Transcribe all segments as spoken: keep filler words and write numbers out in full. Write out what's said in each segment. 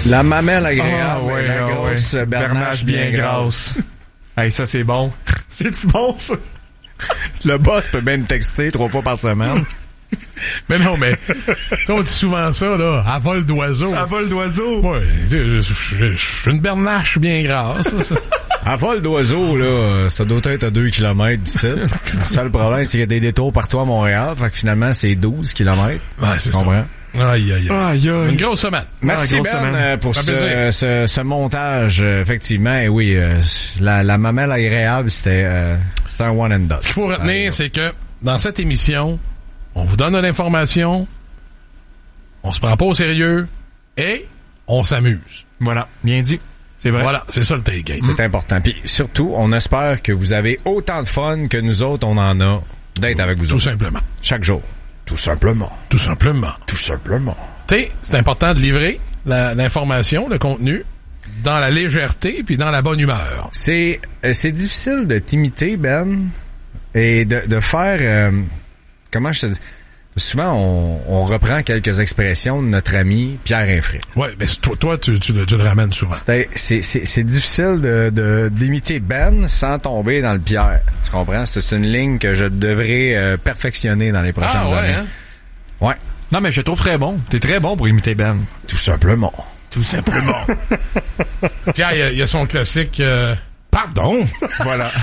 La mamelle agréable, oh, ouais, la oh, grosse ouais. bernache bien, bien grasse. Hey, ça c'est bon. C'est-tu bon, ça? Le boss peut même texter trois fois par semaine. Mais non, mais on dit souvent ça, là, à vol d'oiseau. À vol d'oiseau? Ouais, je suis une bernache bien grasse. Ça. À vol d'oiseau, là, ça doit être à deux kilomètres d'ici. Le seul problème, c'est qu'il y a des détours partout à Montréal. Fait que finalement, c'est douze kilomètres. Ouais, c'est ça. Aïe, aïe, aïe. Une grosse semaine. Merci, ah, Ben, semaine. Euh, pour ce, ce, ce montage. Euh, effectivement, et oui, euh, la, la mamelle agréable, c'était euh, c'était un one and done. Ce qu'il faut retenir, c'est que dans cette émission, on vous donne de l'information, on se prend pas au sérieux et on s'amuse. Voilà, bien dit. C'est vrai. Voilà, c'est ça le tailgate. C'est mmh. important. Puis surtout, on espère que vous avez autant de fun que nous autres, on en a d'être avec vous Tout autres. Tout simplement. Chaque jour. Tout simplement. Tout simplement. Tout simplement. Tu sais, c'est important de livrer la, l'information, le contenu, dans la légèreté puis dans la bonne humeur. C'est euh, c'est difficile de t'imiter, Ben, et de, de faire... Euh, comment je te dis... Souvent, on, on reprend quelques expressions de notre ami Pierre Infray. Ouais, mais toi, toi tu, tu, le, tu le ramènes souvent. C'est, c'est, c'est, c'est difficile de, de, d'imiter Ben sans tomber dans le Pierre. Tu comprends? C'est, c'est une ligne que je devrais euh, perfectionner dans les prochaines ah, ouais, années. Hein? Ouais. Non, mais je te trouve très bon. T'es très bon pour imiter Ben. Tout simplement. Tout simplement. Pierre, il y, a, il y a son classique... Euh, Pardon! Voilà.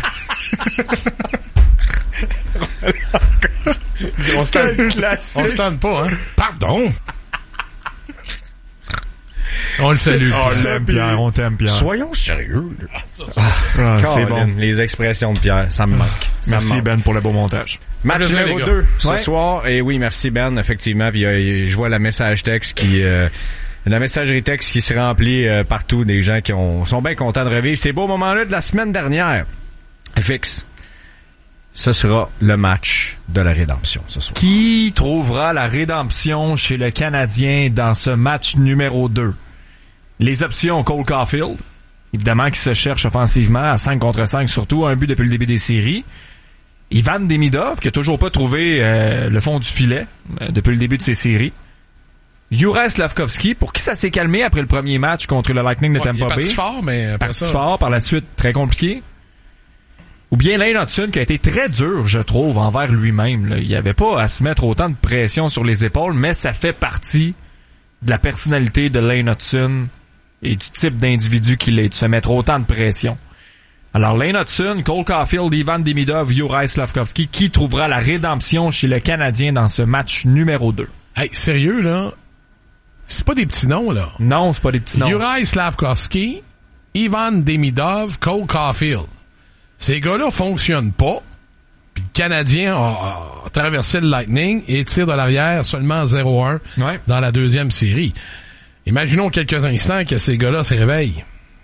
on se tente, tente pas, hein? Pardon! On le salue. On l'aime, Pierre. On t'aime, Pierre. Soyons sérieux. Ah, ça, ça. Ah, c'est bon. Les expressions de Pierre, ça me manque. Ça merci, me manque. Ben, pour le beau montage. Match plaisir, numéro deux ce ouais. soir. Et oui, merci, Ben, effectivement. Puis euh, je vois la message texte qui... Euh, la messagerie texte qui se remplit euh, partout, des gens qui ont, sont bien contents de revivre ces beaux moments-là de la semaine dernière. F X, ce sera le match de la rédemption ce soir. Qui trouvera la rédemption chez le Canadien dans ce match numéro deux? Les options, Cole Caulfield, évidemment qui se cherche offensivement à cinq contre cinq, surtout un but depuis le début des séries. Ivan Demidov, qui a toujours pas trouvé euh, le fond du filet euh, depuis le début de ses séries. Juraj Slafkovský, pour qui ça s'est calmé après le premier match contre le Lightning de ouais, Tampa Bay. Il est parti fort, mais après parti ça... fort, par la suite, très compliqué. Ou bien Lane Hutson, qui a été très dur, je trouve, envers lui-même. Là. Il n'y avait pas à se mettre autant de pression sur les épaules, mais ça fait partie de la personnalité de Lane Hutson et du type d'individu qu'il est, de se mettre autant de pression. Alors, Lane Hutson, Cole Caulfield, Ivan Demidov, Juraj Slafkovský, qui trouvera la rédemption chez le Canadien dans ce match numéro deux? Hey, sérieux, là? C'est pas des petits noms, là. Non, c'est pas des petits noms. Juraj Slafkovský, Ivan Demidov, Cole Caulfield. Ces gars-là fonctionnent pas. Puis le Canadien a, a traversé le Lightning et tire de l'arrière seulement zéro un ouais. dans la deuxième série. Imaginons quelques instants que ces gars-là se réveillent.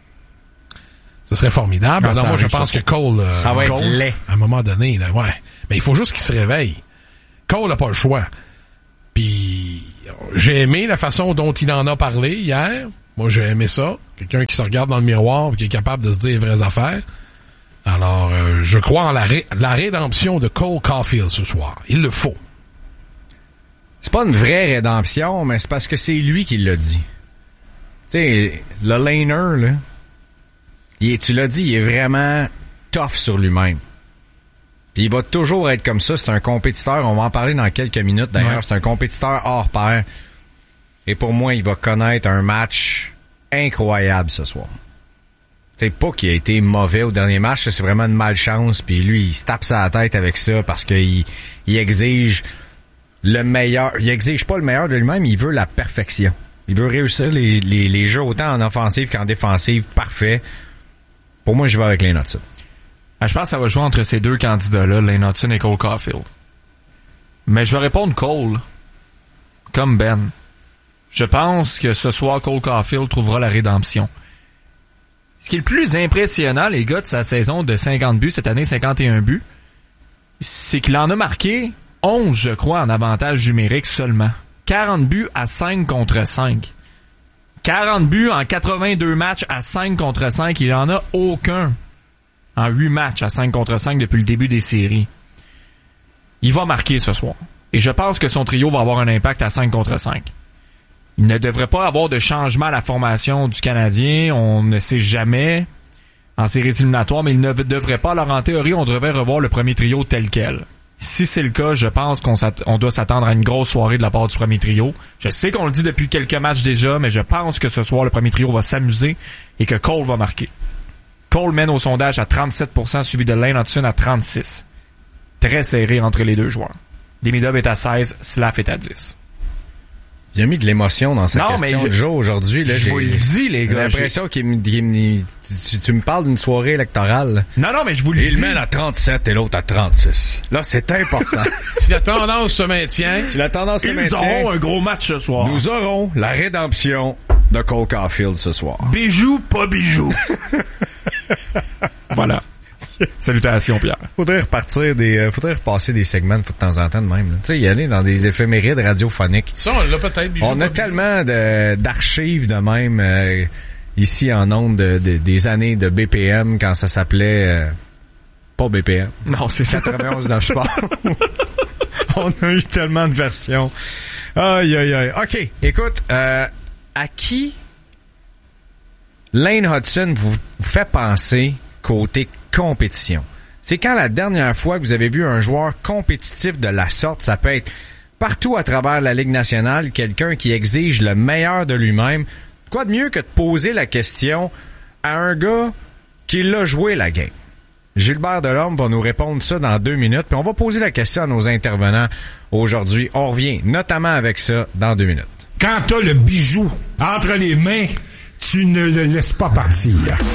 Ce serait formidable. Alors moi, je pense que Cole... Euh, ça va Cole, être laid. À un moment donné, là, ouais. Mais il faut juste qu'il se réveille. Cole n'a pas le choix. Puis j'ai aimé la façon dont il en a parlé hier. Moi, j'ai aimé ça. Quelqu'un qui se regarde dans le miroir et qui est capable de se dire les vraies affaires. Alors, euh, je crois en la, ré- la rédemption de Cole Caulfield ce soir. Il le faut. C'est pas une vraie rédemption, mais c'est parce que c'est lui qui l'a dit. Tu sais, le laner, là, il est, tu l'as dit, il est vraiment tough sur lui-même. Puis il va toujours être comme ça. C'est un compétiteur. On va en parler dans quelques minutes, d'ailleurs. Ouais. C'est un compétiteur hors pair. Et pour moi, il va connaître un match incroyable ce soir. C'est pas qu'il a été mauvais au dernier match. C'est vraiment une malchance. Puis lui, il se tape sa tête avec ça parce qu'il il exige le meilleur. Il exige pas le meilleur de lui-même. Il veut la perfection. Il veut réussir les, les, les jeux autant en offensive qu'en défensive. Parfait. Pour moi, je vais avec Lane Hutson. Je pense que ça va jouer entre ces deux candidats-là, Lane Hutson et Cole Caulfield. Mais je vais répondre Cole, comme Ben. Je pense que ce soir, Cole Caulfield trouvera la rédemption. Ce qui est le plus impressionnant, les gars, de sa saison de cinquante buts, cette année cinquante et un buts, c'est qu'il en a marqué onze, je crois, en avantage numérique seulement. quarante buts à cinq contre cinq. quarante buts en quatre-vingt-deux matchs à cinq contre cinq. Il en a aucun en huit matchs à cinq contre cinq depuis le début des séries. Il va marquer ce soir. Et je pense que son trio va avoir un impact à cinq contre cinq. Il ne devrait pas avoir de changement à la formation du Canadien. On ne sait jamais en séries éliminatoires, mais il ne devrait pas. Alors, en théorie, on devrait revoir le premier trio tel quel. Si c'est le cas, je pense qu'on on doit s'attendre à une grosse soirée de la part du premier trio. Je sais qu'on le dit depuis quelques matchs déjà, mais je pense que ce soir, le premier trio va s'amuser et que Cole va marquer. Cole mène au sondage à trente-sept pour cent, suivi de Lane Hutson à trente-six. Très serré entre les deux joueurs. Demidov est à seize, Slav est à dix. Il a mis de l'émotion dans sa non, question mais je, de jour aujourd'hui. Là, je j'ai, vous le dis, les gars. J'ai l'impression qu'il me, qu'il me, tu, tu me parles d'une soirée électorale. Non, non, mais je vous le dis. Il mène à trente-sept et l'autre à trente-six. Là, c'est important. Si la tendance se maintient... Si la tendance se Ils maintient... auront un gros match ce soir. Nous aurons la rédemption de Cole Caulfield ce soir. Bijou, pas bijou. Voilà. Salutations, Pierre. Faudrait repartir des, euh, faudrait repasser des segments de temps en temps de même. Tu sais, y aller dans des éphémérides radiophoniques. Ça, on l'a peut-être. Bijou, on a bijou. tellement de, d'archives de même euh, ici en ondes de, de, des années de B P M quand ça s'appelait euh, pas B P M. Non, c'est ça. quatre-vingt-onze neuf Sport. On a eu tellement de versions. Aïe, aïe, aïe. OK, écoute, euh, à qui Lane Hutson vous, vous fait penser côté compétition? C'est quand la dernière fois que vous avez vu un joueur compétitif de la sorte, ça peut être partout à travers la Ligue nationale, quelqu'un qui exige le meilleur de lui-même. Quoi de mieux que de poser la question à un gars qui l'a joué la game? Gilbert Delorme va nous répondre ça dans deux minutes, puis on va poser la question à nos intervenants aujourd'hui. On revient notamment avec ça dans deux minutes. Quand t'as le bijou entre les mains, tu ne le laisses pas partir.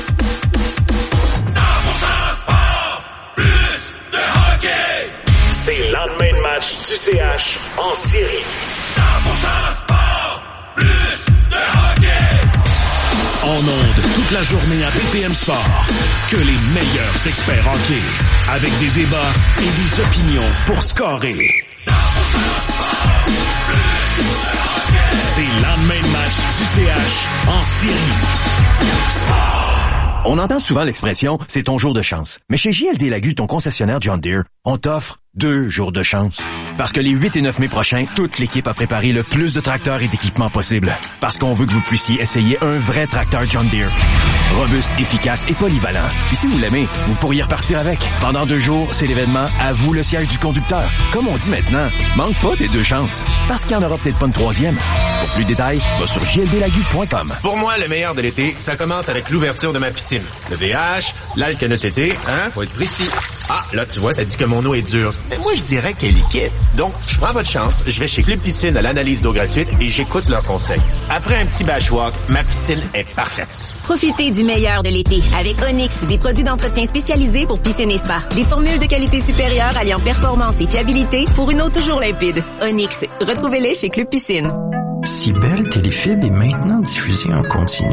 C'est le lendemain de match du C H en série. cent pour cent sport, plus de hockey. En ondes toute la journée à B P M Sport. Que les meilleurs experts hockey. Avec des débats et des opinions pour scorer. cent pour cent sport, plus de hockey. C'est le lendemain de match du C H en série. Sport. On entend souvent l'expression « c'est ton jour de chance ». Mais chez J L D Lagu, ton concessionnaire John Deere, on t'offre deux jours de chance. Parce que les huit et neuf mai prochains, toute l'équipe a préparé le plus de tracteurs et d'équipements possible. Parce qu'on veut que vous puissiez essayer un vrai tracteur John Deere. Robuste, efficace et polyvalent. Et si vous l'aimez, vous pourriez repartir avec. Pendant deux jours, c'est l'événement « À vous le siège du conducteur ». Comme on dit maintenant, manque pas des deux chances. Parce qu'il n'y en aura peut-être pas une troisième. Pour plus de détails, va sur j l d lagu point com. Pour moi, le meilleur de l'été, ça commence avec l'ouverture de ma piscine. Le V H, l'alcanotété, hein, faut être précis. Ah, là, tu vois, ça dit que mon eau est dure. Mais moi, je dirais qu'elle est liquide. Donc, je prends votre chance, je vais chez Club Piscine à l'analyse d'eau gratuite et j'écoute leurs conseils. Après un petit bashwalk, ma piscine est parfaite. Profitez du meilleur de l'été avec Onyx, des produits d'entretien spécialisés pour piscine et spa. Des formules de qualité supérieure alliant performance et fiabilité pour une eau toujours limpide. Onyx, retrouvez-les chez Club Piscine. Si Belle Téléfilm est maintenant diffusée en continu,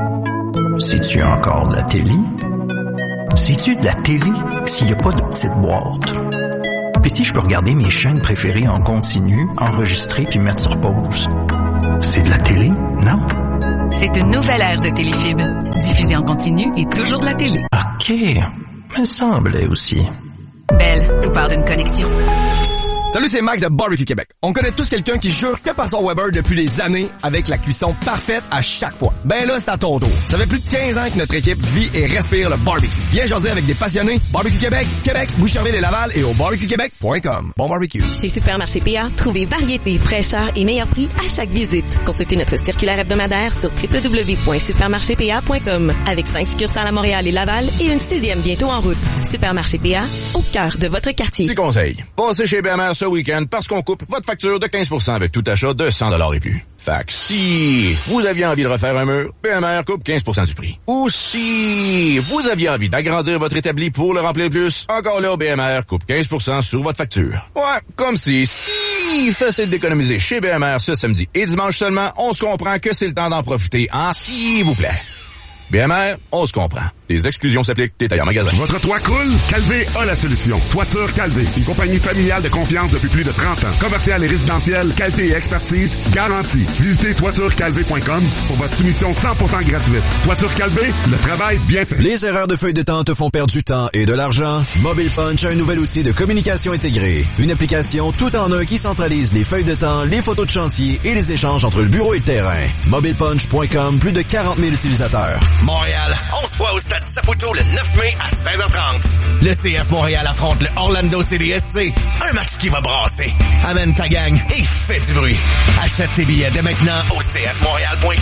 c'est-tu encore de la télé? C'est-tu de la télé s'il n'y a pas de petite boîte? Puis si je peux regarder mes chaînes préférées en continu, enregistrer puis mettre sur pause, c'est de la télé, non? C'est une nouvelle ère de Téléfib. Diffusée en continu et toujours de la télé. OK, me semblait aussi. Belle, tout part d'une connexion. Salut, c'est Max de Barbecue Québec. On connaît tous quelqu'un qui jure que par son Weber depuis des années avec la cuisson parfaite à chaque fois. Ben là, c'est à ton tour. Ça fait plus de quinze ans que notre équipe vit et respire le barbecue. Viens jaser avec des passionnés. Barbecue Québec, Québec, Boucherville et Laval et au barbecue québec point com. Bon barbecue. Chez Supermarché P A, trouvez variété, fraîcheur et meilleur prix à chaque visite. Consultez notre circulaire hebdomadaire sur w w w point supermarché p a point com. Avec cinq succursales à Montréal et Laval et une sixième bientôt en route. Supermarché P A, au cœur de votre quartier. Petit conseil. Passez chez B M R ce week-end parce qu'on coupe votre facture de quinze pour cent avec tout achat de cent dollars et plus. Fait que si vous aviez envie de refaire un mur, B M R coupe quinze pour cent du prix. Ou si vous aviez envie d'agrandir votre établi pour le remplir plus, encore là, B M R coupe quinze pour cent sur votre facture. Ouais, comme si, si facile d'économiser chez B M R ce samedi et dimanche seulement, on se comprend que c'est le temps d'en profiter, hein, s'il vous plaît. B M R, on se comprend. Les exclusions s'appliquent. Détails en magasin. Votre toit coule? Calvé a la solution. Toiture Calvé. Une compagnie familiale de confiance depuis plus de trente ans. Commercial et résidentiel, qualité et expertise garantie. Visitez toiture calvé point com pour votre soumission cent pour cent gratuite. Toiture Calvé, le travail bien fait. Les erreurs de feuilles de temps te font perdre du temps et de l'argent? Mobile Punch a un nouvel outil de communication intégrée. Une application tout en un qui centralise les feuilles de temps, les photos de chantier et les échanges entre le bureau et le terrain. mobile punch point com, plus de quarante mille utilisateurs. Montréal, on se voit au stade Saputo le neuf mai à seize heures trente. Le C F Montréal affronte le Orlando C D S C. Un match qui va brasser. Amène ta gang et fais du bruit. Achète tes billets dès maintenant au c f montréal point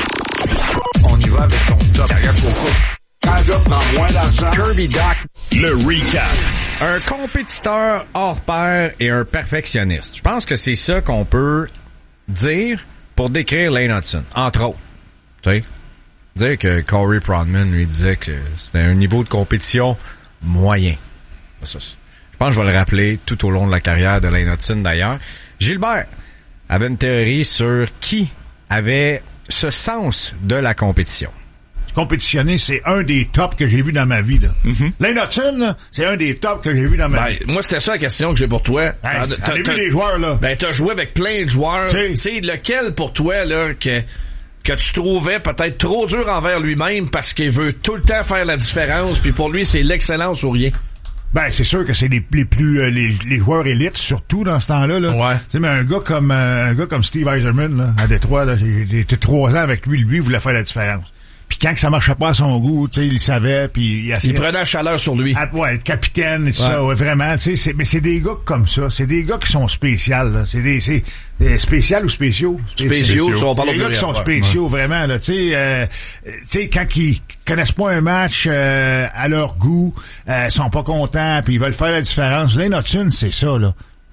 com. On y va avec ton top. Quand je prends moins d'argent. Kirby Doc. Le recap. Un compétiteur hors pair et un perfectionniste. Je pense que c'est ça qu'on peut dire pour décrire Lane Hudson, entre autres. Tu sais, dire que Corey Prodman lui disait que c'était un niveau de compétition moyen. Ça, je pense que je vais le rappeler tout au long de la carrière de Lane Hudson d'ailleurs. Gilbert avait une théorie sur qui avait ce sens de la compétition. Compétitionner, c'est un des tops que j'ai vu dans ma vie, là. Mm-hmm. Lane Hudson, là, c'est un des tops que j'ai vu dans ma ben, vie. Moi, c'était ça la question que j'ai pour toi. Hey, t'as vu les joueurs, là? Ben, t'as joué avec plein de joueurs. Tu sais, lequel pour toi, là, que, que tu trouvais peut-être trop dur envers lui-même parce qu'il veut tout le temps faire la différence, puis pour lui, c'est l'excellence ou rien? Ben, c'est sûr que c'est les, les plus, euh, les, les joueurs élites, surtout dans ce temps-là, là. Ouais. Tu sais, mais un gars comme, euh, un gars comme Steve Yzerman, là, à Détroit, là, j'ai été trois ans avec lui, lui, il voulait faire la différence. Puis quand que ça marchait pas à son goût, tu sais, il savait, puis il, il prenait la chaleur sur lui. Ah, ouais, le capitaine et tout ouais. ça, ouais, vraiment, tu sais, c'est, mais c'est des gars comme ça, c'est des gars qui sont spéciaux, là, c'est des, c'est des spéciaux ou spéciaux? Spéciaux, spéciaux. on parle de des gars qui sont spéciaux, ouais. Vraiment, là, tu sais, euh, tu sais, quand ils connaissent pas un match euh, à leur goût, euh, sont pas contents, puis ils veulent faire la différence. Lane Hudson, c'est ça, là.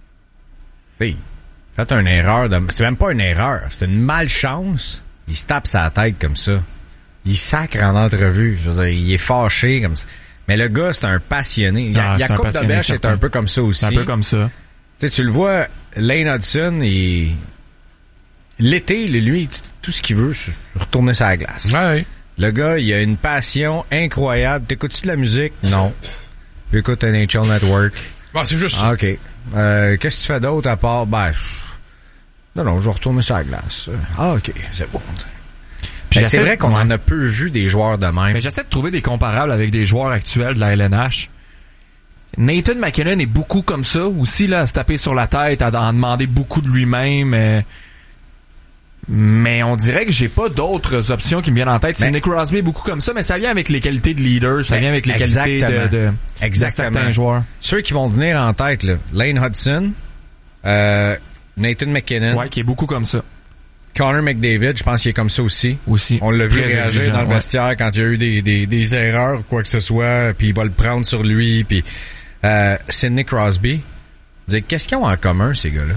Hey, faites une erreur, de... c'est même pas une erreur, c'est une malchance. Il se tape sa tête comme ça. Il sacre en entrevue. Je veux dire, il est fâché comme ça. Mais le gars, c'est un passionné. Il y a, il y a Coupe de Bêche, c'est un peu comme ça aussi. C'est un peu comme ça. Tu sais, tu le vois, Lane Hudson, il... l'été, lui, tout ce qu'il veut, c'est retourner sur la glace. Ouais. Le gars, il a une passion incroyable. T'écoutes-tu de la musique? Non. J'écoute N H L Network. Bon, c'est juste ah, OK. Euh, qu'est-ce que tu fais d'autre à part... Ben, non, non, je vais retourner sur la glace. Ah, OK, c'est bon. Ben, c'est vrai qu'on ouais. en a peu vu des joueurs de même. Mais j'essaie de trouver des comparables avec des joueurs actuels de la L N H. Nathan McKinnon est beaucoup comme ça aussi, là, à se taper sur la tête, à en demander beaucoup de lui-même. Euh, mais on dirait que j'ai pas d'autres options qui me viennent en tête. C'est Nick Crosby beaucoup comme ça, mais ça vient avec les qualités de leader, ça vient avec les Exactement. qualités de, de, Exactement. de certains joueurs. Ceux qui vont venir en tête, là, Lane Hudson, euh, Nathan McKinnon. Ouais, qui est beaucoup comme ça. Connor McDavid, je pense qu'il est comme ça aussi. Aussi. On l'a vu Très réagir exigeant, dans le vestiaire ouais. quand il y a eu des, des, des erreurs ou quoi que ce soit, puis il va le prendre sur lui. Puis euh, Sidney Crosby. Qu'est-ce qu'ils ont en commun, ces gars-là?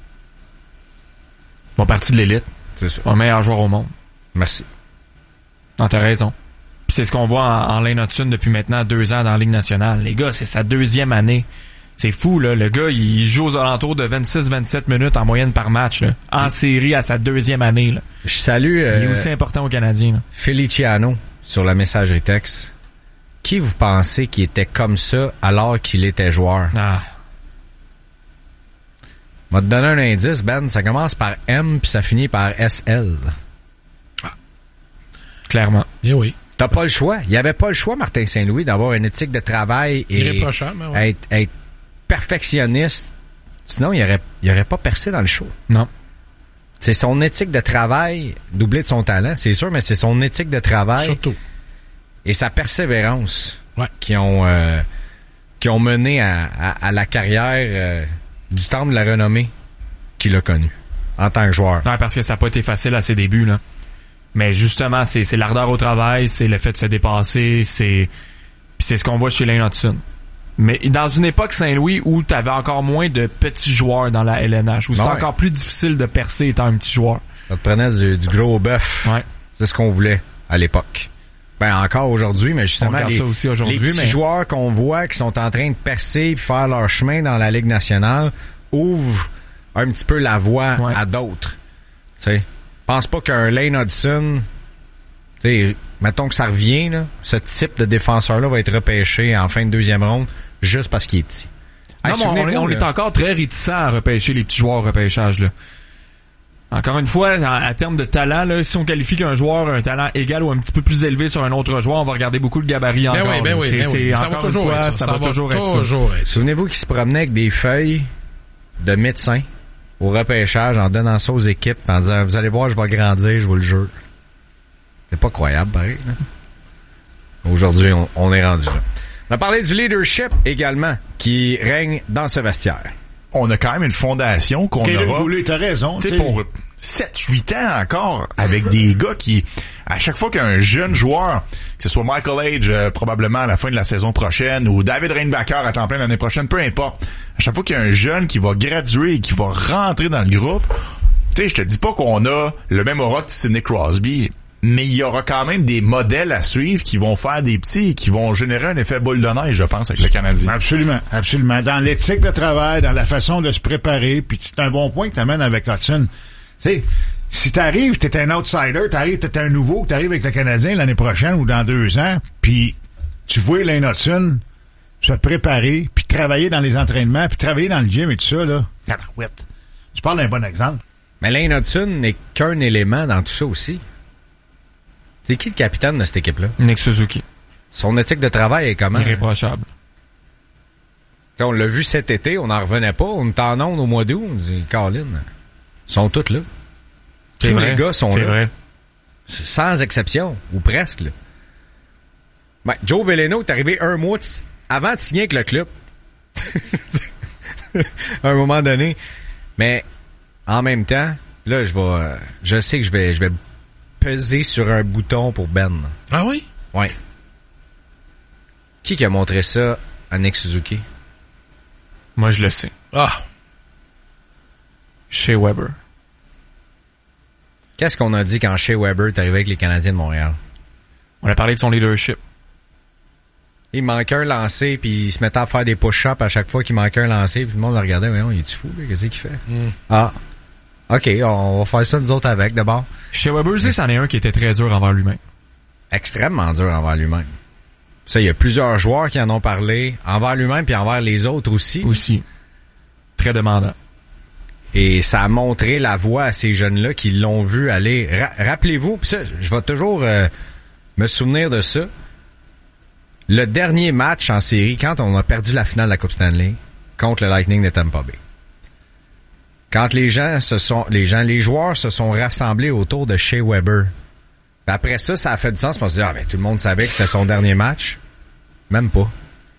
Bon, partie de l'élite. C'est ça. Un meilleur joueur au monde. Merci. Non, t'as raison. Puis c'est ce qu'on voit en, en Lane Hudson depuis maintenant deux ans dans la Ligue nationale. Les gars, c'est sa deuxième année. C'est fou, là. Le gars, il joue aux alentours de vingt-six à vingt-sept minutes en moyenne par match, là. En série à sa deuxième année, là. Je salue... Euh, il est aussi important aux Canadiens, là. Feliciano, sur la messagerie texte. Qui vous pensez qui était comme ça alors qu'il était joueur? Ah. Je vais te donner un indice, Ben. Ça commence par M puis ça finit par S L. Ah. Clairement. Eh oui. T'as pas le choix. Il y avait pas le choix, Martin Saint-Louis, d'avoir une éthique de travail et irréprochable, ouais. être, être perfectionniste. Sinon, il aurait, il aurait pas percé dans le show. Non. C'est son éthique de travail, doublé de son talent, c'est sûr, mais c'est son éthique de travail. Surtout. Et sa persévérance. Ouais. Qui ont, euh, qui ont mené à, à, à la carrière, euh, du temple de la renommée qu'il a connu. En tant que joueur. Non, parce que ça n'a pas été facile à ses débuts, là. Mais justement, c'est, c'est l'ardeur au travail, c'est le fait de se dépasser, c'est, puis c'est ce qu'on voit chez Lane Hudson. Mais dans une époque Saint-Louis où tu avais encore moins de petits joueurs dans la L N H, où c'était ouais. encore plus difficile de percer étant un petit joueur. Ça te prenait du, du gros bœuf. Ouais. C'est ce qu'on voulait à l'époque. Ben encore aujourd'hui, mais justement les, ça aussi aujourd'hui, les petits mais... joueurs qu'on voit qui sont en train de percer et faire leur chemin dans la Ligue nationale ouvrent un petit peu la voie ouais. à d'autres. Tu sais, pense pas qu'un Lane Hudson T'sais, mettons que ça revient, là, ce type de défenseur-là va être repêché en fin de deuxième ronde juste parce qu'il est petit. Non, Hey, mais on, est, on est encore très réticents à repêcher les petits joueurs au repêchage, là. Encore une fois, à, à terme de talent, là, si on qualifie qu'un joueur a un talent égal ou un petit peu plus élevé sur un autre joueur, on va regarder beaucoup le gabarit ben encore. Oui, ben oui, c'est, ben c'est, oui. Ça encore va toujours une fois, être ça. ça, ça va, va toujours être toujours ça. être ça. Souvenez-vous qu'ils se promenaient avec des feuilles de médecins au repêchage en donnant ça aux équipes en disant, vous allez voir, je vais grandir, je vous le jure. C'est pas croyable, pareil, là. Aujourd'hui, on, on est rendu là. On a parlé du leadership également qui règne dans ce vestiaire. On a quand même une fondation qu'on Caleb aura. Goulet, t'as raison. Tu sais, pour sept huit ans encore, avec des gars qui, à chaque fois qu'un jeune joueur, que ce soit Michael Age euh, probablement à la fin de la saison prochaine, ou David Reinbacher à temps plein l'année prochaine, peu importe, à chaque fois qu'il y a un jeune qui va graduer et qui va rentrer dans le groupe, tu sais, je te dis pas qu'on a le même aura que Sidney Crosby, mais il y aura quand même des modèles à suivre qui vont faire des petits et qui vont générer un effet boule de neige, je pense, avec le Canadien. Absolument, absolument. Dans l'éthique de travail, dans la façon de se préparer, puis c'est un bon point que t'amènes avec Hudson. Tu sais, si t'arrives, t'es un outsider, t'arrives, t'es un nouveau, t'arrives avec le Canadien l'année prochaine ou dans deux ans, puis tu vois Lane Hudson se préparer, puis travailler dans les entraînements, puis travailler dans le gym et tout ça, là. Tabarouette. Tu parles d'un bon exemple. Mais Lane Hudson n'est qu'un élément dans tout ça aussi. C'est qui le capitaine de cette équipe-là? Nick Suzuki. Son éthique de travail est comment? Irréprochable. T'sais, on l'a vu cet été, on n'en revenait pas. On était en onde au mois d'août. On dit, Colin, ils sont tous là. C'est Tous vrai. les gars sont C'est là. vrai. C'est sans exception, ou presque. Là. Ben, Joe Veleno est arrivé un mois de, avant de signer avec le club. À un moment donné. Mais en même temps, là, je vais, je sais que je vais, je vais peser sur un bouton pour Ben. Ah oui? Ouais. Qui qui a montré ça à Nick Suzuki? Moi, je le sais. Ah! Shea Weber. Qu'est-ce qu'on a dit quand Shea Weber est arrivé avec les Canadiens de Montréal? On a parlé de son leadership. Il manquait un lancer, puis il se mettait à faire des push-ups à chaque fois qu'il manquait un lancer, puis le monde le regardait, voyons, il est fou, là, qu'est-ce qu'il fait? Mm. Ah. OK, on va faire ça nous autres avec, d'abord. Shea Weber, c'est c'en est un qui était très dur envers lui-même. Extrêmement dur envers lui-même. Ça, il y a plusieurs joueurs qui en ont parlé, envers lui-même, puis envers les autres aussi. Aussi. Très demandant. Et ça a montré la voie à ces jeunes-là qui l'ont vu aller. Ra- rappelez-vous, pis ça, je vais toujours euh, me souvenir de ça. Le dernier match en série, quand on a perdu la finale de la Coupe Stanley contre le Lightning de Tampa Bay. Quand les gens se sont, les gens, les joueurs se sont rassemblés autour de Shea Weber. Puis après ça, ça a fait du sens. On se dit, ah ben, tout le monde savait que c'était son dernier match. Même pas.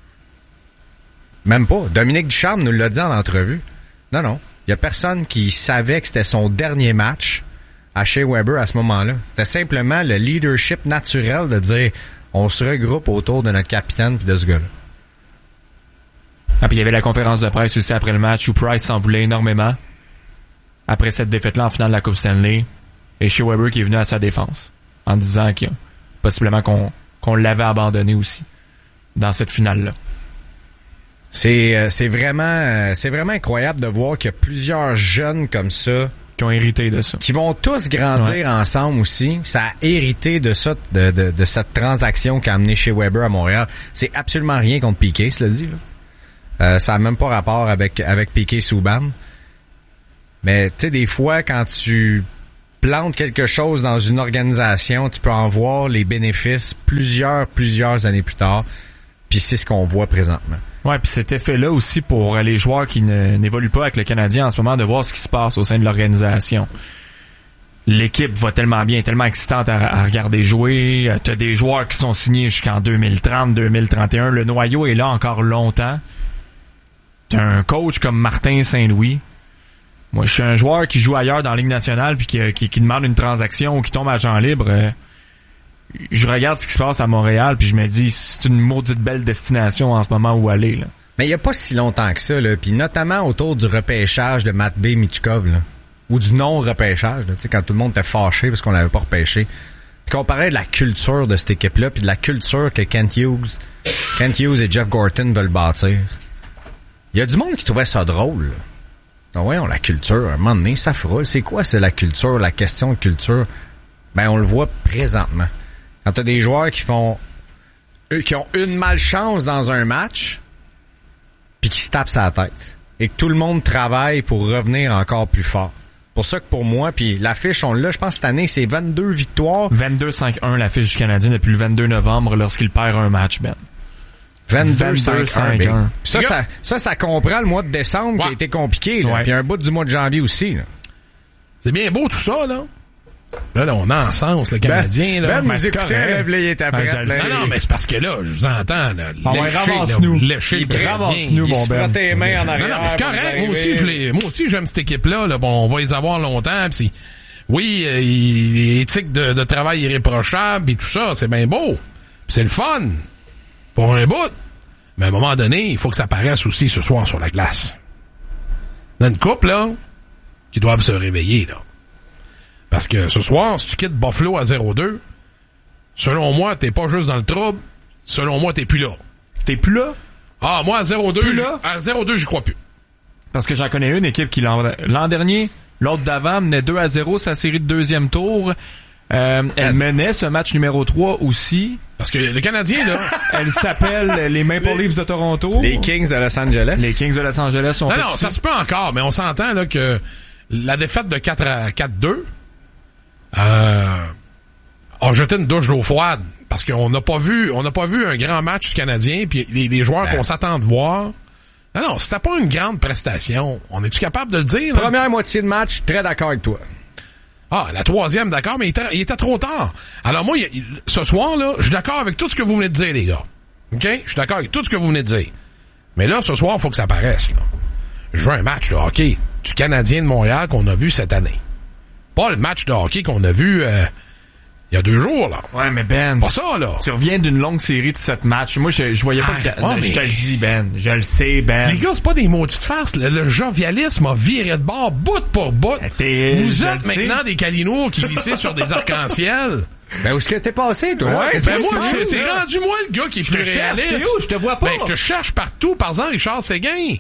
Même pas. Dominique Ducharme nous l'a dit en entrevue. Non, non. Il y a personne qui savait que c'était son dernier match à Shea Weber à ce moment-là. C'était simplement le leadership naturel de dire, on se regroupe autour de notre capitaine puis de ce gars-là. Ah, puis il y avait la conférence de presse aussi après le match où Price s'en voulait énormément. Après cette défaite-là en finale de la Coupe Stanley. Et Shea Weber qui est venu à sa défense. En disant que possiblement qu'on, qu'on l'avait abandonné aussi. Dans cette finale-là. C'est, euh, c'est vraiment, euh, c'est vraiment incroyable de voir qu'il y a plusieurs jeunes comme ça. Qui ont hérité de ça. Qui vont tous grandir ouais. ensemble aussi. Ça a hérité de ça, de, de, de cette transaction qui a amené Shea Weber à Montréal. C'est absolument rien contre Piquet, cela dit, là. Euh, ça n'a même pas rapport avec, avec Piquet-Souban. Mais, tu sais, des fois, quand tu plantes quelque chose dans une organisation, tu peux en voir les bénéfices plusieurs, plusieurs années plus tard. Puis c'est ce qu'on voit présentement. Ouais, puis cet effet-là aussi pour les joueurs qui ne, n'évoluent pas avec le Canadien en ce moment, de voir ce qui se passe au sein de l'organisation. L'équipe va tellement bien, tellement excitante à, à regarder jouer. T'as des joueurs qui sont signés jusqu'en deux mille trente, deux mille trente et un. Le noyau est là encore longtemps. T'as un coach comme Martin Saint-Louis. Moi, je suis un joueur qui joue ailleurs dans la Ligue nationale puis qui, qui, qui demande une transaction ou qui tombe agent libre. Euh, je regarde ce qui se passe à Montréal puis je me dis c'est une maudite belle destination en ce moment où aller là. Mais il y a pas si longtemps que ça là, puis notamment autour du repêchage de Matvei Michkov là, ou du non repêchage là, tu sais quand tout le monde était fâché parce qu'on l'avait pas repêché. Puis qu'on parlait de la culture de cette équipe là puis de la culture que Kent Hughes, Kent Hughes et Jeff Gorton veulent bâtir. Il y a du monde qui trouvait ça drôle. Là. Donc ouais, on la culture, à un moment donné, ça frôle. C'est quoi c'est la culture, la question de culture? Ben on le voit présentement. Quand t'as des joueurs qui font, eux, qui ont une malchance dans un match, puis qui se tapent sa tête. Et que tout le monde travaille pour revenir encore plus fort. Pour ça que pour moi, puis l'affiche, on l'a, je pense, cette année, c'est vingt-deux victoires. vingt-deux cinq un, l'affiche du Canadien depuis le vingt-deux novembre, lorsqu'il perd un match, Ben. vingt-deux cinq un. Ça, ça, ça, ça, ça comprend le mois de décembre ouais. qui a été compliqué, là. Ouais. Puis un bout du mois de janvier aussi, là. C'est bien beau tout ça, là. Là, là, on encense le Canadien, ben, là. Ben, nous écoutait, là, il était prêt. Non, non, mais c'est parce que là, je vous entends, là. Lécher, lécher le Canadien. Nous, mon Ben. Il tes mains en arrière. Non, non, mais c'est correct. Moi aussi, je l'ai, moi aussi, j'aime cette équipe-là, là. Bon, on va les avoir longtemps, pis oui, euh, éthique de, de travail irréprochable, pis tout ça, c'est bien beau. Pis c'est le fun. Pour un bout. Mais à un moment donné, il faut que ça paraisse aussi ce soir sur la glace. Il y a une couple, là, qui doivent se réveiller, là. Parce que ce soir, si tu quittes Buffalo à zéro deux, selon moi, t'es pas juste dans le trouble. Selon moi, t'es plus là. T'es plus là? Ah, moi, à zéro deux, là? À zéro deux, j'y crois plus. Parce que j'en connais une équipe qui, l'an, l'an dernier, l'autre d'avant, menait deux à zéro sa série de deuxième tour. Euh, elle, elle menait ce match numéro trois aussi. Parce que le Canadien, là... elle s'appelle les Maple Leafs de Toronto. Les Kings de Los Angeles. Les Kings de Los Angeles sont... Non, non, ça se peut encore, mais on s'entend, là, que la défaite de quatre à deux... Euh, a jeté une douche d'eau froide parce qu'on n'a pas vu, on n'a pas vu un grand match du Canadien puis les, les joueurs ben. qu'on s'attend de voir. Non, non, c'était pas une grande prestation. On est-tu capable de le dire? Là? Première moitié de match, très d'accord avec toi. Ah, la troisième, d'accord, mais il était, il était trop tard. Alors moi, il, ce soir là, je suis d'accord avec tout ce que vous venez de dire, les gars. Ok, je suis d'accord avec tout ce que vous venez de dire. Mais là, ce soir, il faut que ça paraisse. Là. Je joue un match de hockey du Canadien de Montréal qu'on a vu cette année. Pas le match de hockey qu'on a vu euh, il y a deux jours, là. Ouais, mais Ben... Pas ça, là. Tu reviens d'une longue série de sept matchs. Moi, je, je voyais pas... Ah, que, ouais, je mais... te le dis, Ben. Je le sais, Ben. Les gars, c'est pas des maudites farces. Le, le jovialisme a viré de bord, bout pour bout. T'es, Vous êtes maintenant des calinours qui lissaient sur des arcs-en-ciel. Ben, où est-ce que t'es passé, toi? Ouais, ben, moi, je, c'est rendu moi le gars qui est plus réaliste. T'es où? Je te vois pas. Ben, je te cherche partout. Par exemple, Richard Séguin.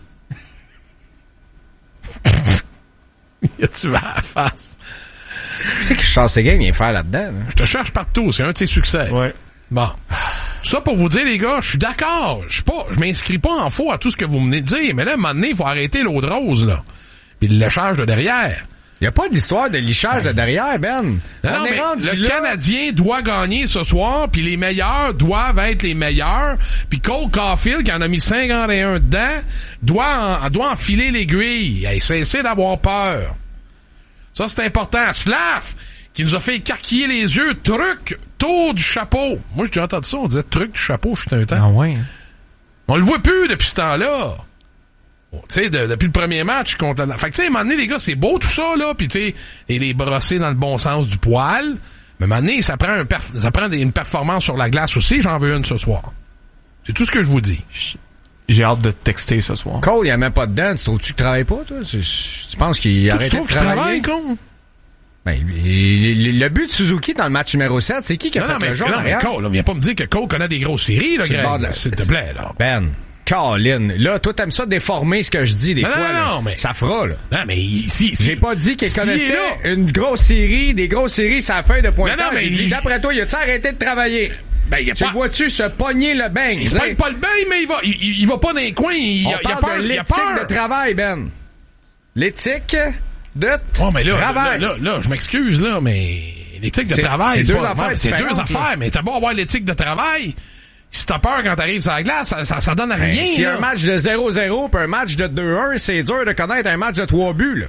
Y a-tu à la face? Qu'est-ce que Charles Séguin vient faire là-dedans? Là? Je te cherche partout, c'est un de ses succès. Ouais. Bon. Ça pour vous dire, les gars, je suis d'accord. Je suis pas, je m'inscris pas en faux à tout ce que vous venez de dire, mais là, à un moment donné, il faut arrêter l'eau de rose, là. Puis le léchage de derrière. Il y a pas d'histoire de lichage ben. de derrière, Ben. Non, non, mais le là. Canadien doit gagner ce soir, puis les meilleurs doivent être les meilleurs. Puis Cole Caulfield, qui en a mis cinquante et un dedans, doit, en, doit enfiler l'aiguille. Hey, cessez d'avoir peur. Ça, c'est important. Slav, qui nous a fait écarquiller les yeux. Truc, tour du chapeau. Moi, j'ai déjà entendu ça. On disait truc du chapeau, je suis un temps. Ah ouais. On le voit plus depuis ce temps-là. Bon, tu sais, de, depuis le premier match contre la... Fait que, tu sais, à un moment donné, les gars, c'est beau tout ça, là. Puis, tu sais, et les brosser dans le bon sens du poil. Mais à un moment donné, ça prend, un perf... ça prend des, une performance sur la glace aussi. J'en veux une ce soir. C'est tout ce que je vous dis. J'ai hâte de te texter ce soir. Cole, il n'y a même pas dedans. Tu trouves-tu qu'il travaille pas, toi? Tu, tu penses qu'il toi, arrête de travailler? Cole? Ben, le but de Suzuki dans le match numéro sept, c'est qui qui a non, fait non, mais, le genre? Non, mais Cole, là, viens pas me dire que Cole connaît des grosses séries, là, Greg. La... S'il te plaît, là. Ben, Colin, là, toi, t'aimes ça déformer ce que je dis des non, fois, non, là. Non, mais... Ça fera, là. Non, mais ici, si, j'ai pas dit qu'il si connaissait une grosse série, des grosses séries, sa feuille de pointage. Non, non, mais il dit, d'après toi, il a-tu arrêté de travailler? Ben, y a tu pas... vois-tu se pogner le bain? Il se pogne pas le bain, mais il va, il, il, il va pas dans les coins, il, On il, parle a peur, de il a l'éthique peur. de travail, Ben. L'éthique de oh, mais là, travail. Là, là, là, là, je m'excuse, là, mais l'éthique de c'est, travail, c'est, c'est deux pas, affaires c'est deux là. affaires, mais t'as beau avoir l'éthique de travail, si t'as peur quand t'arrives sur la glace, ça, ça, ça donne à rien. Ben, si là. un match de zéro zéro puis un match de deux un, c'est dur de connaître un match de trois buts, là.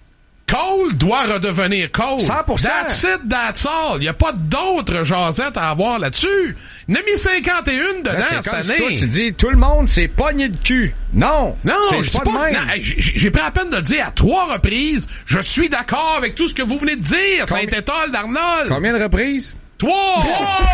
Cole doit redevenir Cole. cent pour cent. That's it, that's all. Il n'y a pas d'autres jasettes à avoir là-dessus. Il en a mis cinquante et un dedans là, cette année. Toi, tu dis, tout le monde s'est pogné de cul. Non. Non, c'est je pas, pas de même. Non, j'ai, j'ai pris la peine de le dire à trois reprises. Je suis d'accord avec tout ce que vous venez de dire, Saint-Étoile d'Arnold. Combien de reprises? Trois!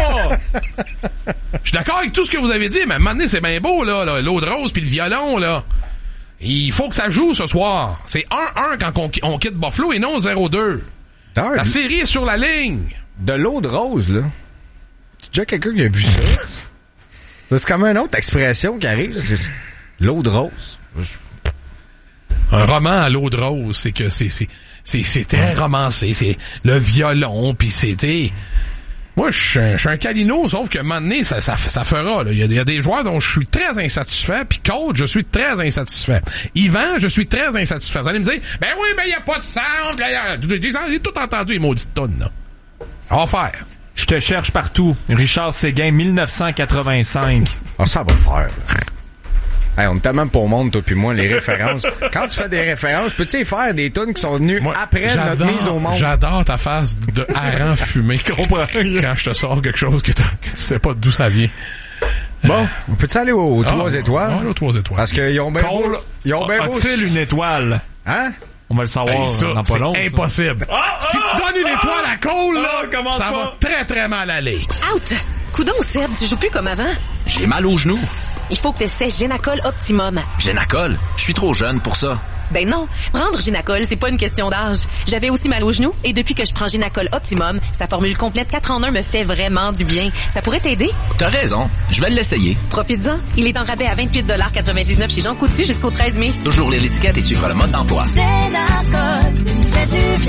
Je suis d'accord avec tout ce que vous avez dit, mais à un moment donné, c'est bien beau, là, là, l'eau de rose puis le violon, là. Il faut que ça joue ce soir. C'est un un quand on, on quitte Buffalo et non zéro deux. Darn. La série est sur la ligne. De l'eau de rose, là. C'est déjà quelqu'un qui a vu ça. C'est comme une autre expression qui arrive. Là. L'eau de rose. Un roman à l'eau de rose, c'est que c'est, c'est, c'est, c'est très romancé. C'est le violon, puis c'était... Moi, je suis un, je suis un Calino, sauf que un moment donné, ça, ça, ça fera. Là. Il, y a, il y a des joueurs dont je suis très insatisfait, puis Coach, je suis très insatisfait. Yvan, je suis très insatisfait. Vous allez me dire, ben oui, mais il n'y a pas de sound. J'ai tout entendu les maudites tonnes, là. On va faire. Je te cherche partout. Richard Séguin, dix-neuf cent quatre-vingt-cinq. Ah, ça va le faire. Hey, on est tellement pour monde, toi puis moi, les références. Quand tu fais des références, peux-tu faire des tunes qui sont venues moi, après notre mise au monde? J'adore ta face de hareng fumé. Comprends? Quand je te sors quelque chose que, que tu sais pas d'où ça vient. Bon, on peut-tu aller aux trois ah, étoiles? Ah, aux trois étoiles. Parce qu'ils ont bien beau... Ils ont bien beau... A-t-il une étoile? Hein? On va le savoir hey, ça, dans pas long. C'est impossible. Ah, si tu donnes une étoile à Cole, là, ah, ça pas. va très très mal aller. Out! Coudon, Seb, tu joues plus comme avant. J'ai mal aux genoux. Il faut que tu essaies Génacol Optimum. Génacol? Je suis trop jeune pour ça. Ben non, prendre Génacol, c'est pas une question d'âge. J'avais aussi mal aux genoux et depuis que je prends Génacol Optimum, sa formule complète quatre en un me fait vraiment du bien. Ça pourrait t'aider? T'as raison, je vais l'essayer. Profites-en, il est en rabais à vingt-huit dollars quatre-vingt-dix-neuf chez Jean Coutu jusqu'au treize mai. Toujours lire l'étiquette et suivre le mode d'emploi. Génacol, tu me fais du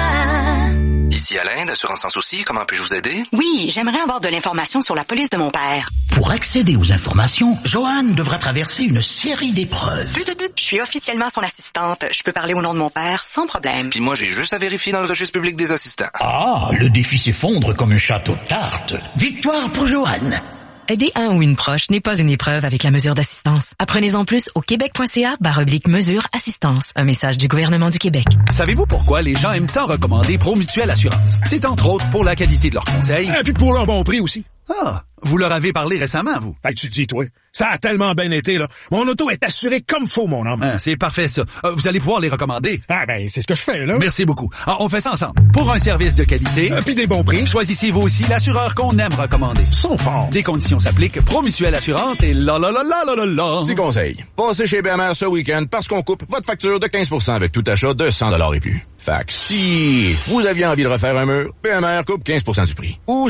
bien. Ici Alain, d'Assurance Sans Souci, comment puis-je vous aider? Oui, j'aimerais avoir de l'information sur la police de mon père. Pour accéder aux informations, Joanne devra traverser une série d'épreuves. Je suis officiellement son assistante. Je peux parler au nom de mon père sans problème. Puis moi, j'ai juste à vérifier dans le registre public des assistants. Ah, le défi s'effondre comme un château de cartes. Victoire pour Joanne. Aider un ou une proche n'est pas une épreuve avec la mesure d'assistance. Apprenez-en plus au québec.ca barre oblique mesure assistance. Un message du gouvernement du Québec. Savez-vous pourquoi les gens aiment tant recommander Promutuelle Assurance? C'est entre autres pour la qualité de leurs conseils. Et puis pour leur bon prix aussi. Ah, vous leur avez parlé récemment, vous? Fait que tu dis, toi, ça a tellement bien été, là. Mon auto est assurée comme faux, mon homme. Ah, c'est parfait, ça. Euh, vous allez pouvoir les recommander. Ah, ben, c'est ce que je fais, là. Merci beaucoup. Alors, on fait ça ensemble. Pour un service de qualité... Euh, puis des bons prix. Choisissez vous aussi l'assureur qu'on aime recommander. Sont forts. Des conditions s'appliquent. Promutuelle Assurance et la la la la la la la. Petit conseil. Passez chez B M R ce week-end parce qu'on coupe votre facture de quinze pour cent avec tout achat de cent dollars et plus. Fait que si vous aviez envie de refaire un mur, B M R coupe quinze pour cent du prix. Ou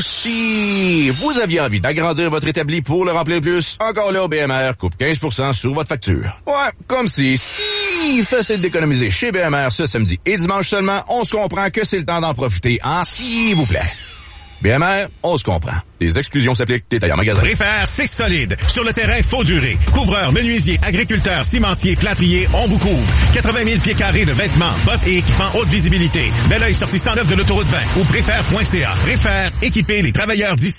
si vous aviez envie d'agrandir votre établi pour le remplir plus, encore là, B M R coupe quinze pour cent sur votre facture. Ouais, comme si, si facile d'économiser chez B M R ce samedi et dimanche seulement, on se comprend que c'est le temps d'en profiter, hein, s'il vous plaît. B M R, on se comprend. Les exclusions s'appliquent, détail en magasin. Préfère, c'est solide. Sur le terrain, faut durer. Couvreurs, menuisiers, agriculteurs, cimentiers, plâtriers, on vous couvre. quatre-vingt mille pieds carrés de vêtements, bottes et équipements haute visibilité. Bel oeil sorti cent neuf de l'autoroute vingt ou préfère point c a. Préfère, équiper les travailleurs d'ici.